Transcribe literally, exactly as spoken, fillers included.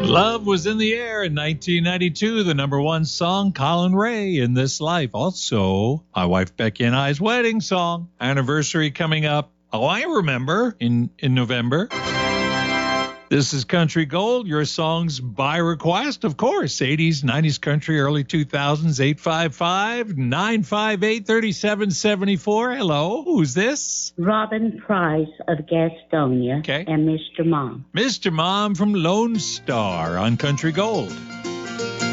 Love Was in the Air in nineteen ninety-two, the number one song, Colin Ray, In This Life. Also, my wife Becky and I's wedding song. Anniversary coming up. Oh, I remember, in, in November. This is Country Gold, your songs by request, of course. eighties, nineties country, early two thousands, eight five five, nine five eight, three seven seven four. Hello, who's this? Robin Price of Gastonia. Okay. And Mister Mom. Mister Mom from Lone Star on Country Gold.